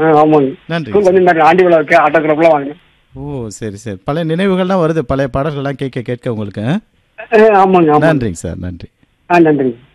ஆமாங்க. நன்றி. ஸ்கூல் வந்து இந்த மாதிரி ஆண்டி விழாவுக்கு ஆட்டோகிராஃப்லாம் வாங்கினேன். ஓ, சரி சரி. பழைய நினைவுகள்லாம் வருது, பழைய பாடல்கள்லாம் கேட்க கேட்க உங்களுக்கு. ஆமாங்க ஆமாங்க. நன்றிங்க சார், நன்றி. நன்றிங்க.